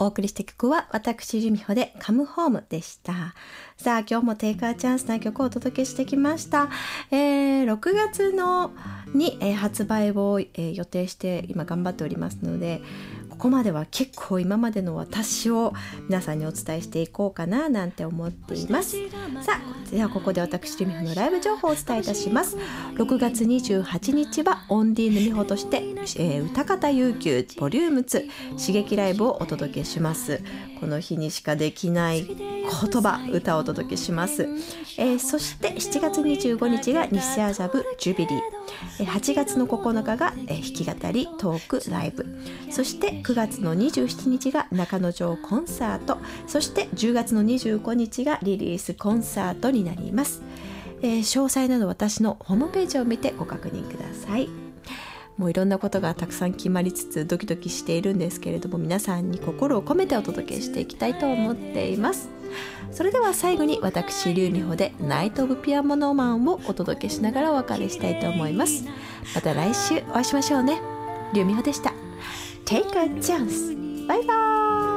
お送りした曲は私リミホでカムホームでした。さあ今日もテイクアチャンスな曲をお届けしてきました。6月に、発売を、予定して今頑張っておりますので、ここまでは結構今までの私を皆さんにお伝えしていこうかななんて思っています。さあではここで私リミホのライブ情報をお伝えいたします。6月28日はオンディーヌミホとして、歌方悠久ボリューム2刺激ライブをお届けします。この日にしかできない歌をお届けします。そして7月25日が西麻布ジュビリー、8月の9日が、弾き語りトークライブ、そして9月の27日が中之条コンサート、そして10月の25日がリリースコンサートになります。詳細など私のホームページを見てご確認ください。もういろんなことがたくさん決まりつつドキドキしているんですけれども、皆さんに心を込めてお届けしていきたいと思っています。それでは最後に私リュウミホでナイトオブピアノマンをお届けしながらお別れしたいと思います。また来週お会いしましょうね。リュウミホでした。Take a chance. バイバーイ。